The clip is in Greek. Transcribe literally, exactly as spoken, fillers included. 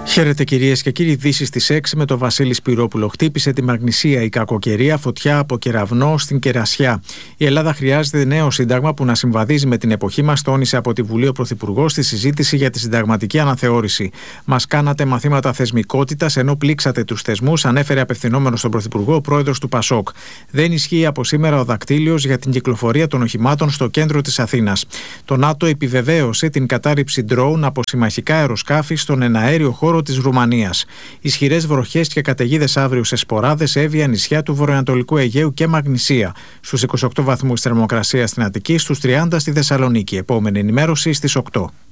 Χαίρετε κυρίες και κύριοι, ειδήσεις στις έξι με τον Βασίλη Σπυρόπουλο. Χτύπησε τη Μαγνησία η κακοκαιρία, φωτιά από κεραυνό στην Κερασιά. Η Ελλάδα χρειάζεται νέο σύνταγμα που να συμβαδίζει με την εποχή μας, τόνισε από τη Βουλή ο Πρωθυπουργός στη συζήτηση για τη συνταγματική αναθεώρηση. Μας κάνατε μαθήματα θεσμικότητας ενώ πλήξατε τους θεσμούς, ανέφερε απευθυνόμενος στον Πρωθυπουργό ο πρόεδρος του Πασόκ. Δεν ισχύει από σήμερα ο δακτύλιος για την κυκλοφορία των οχημάτων στο κέντρο της Αθήνας. Το ΝΑΤΟ επιβεβαίωσε την κατάρριψη ντρόουν από συμμαχικά αεροσκάφη στον εναέριο χώρο της Ρουμανίας. Ισχυρές βροχές και καταιγίδες αύριο σε Σποράδες, Εύβοια, νησιά του βορειοανατολικού Αιγαίου και Μαγνησία. Στους είκοσι οκτώ βαθμούς θερμοκρασία στην Αττική, στους τριάντα στη Θεσσαλονίκη. Επόμενη ενημέρωση στις οκτώ.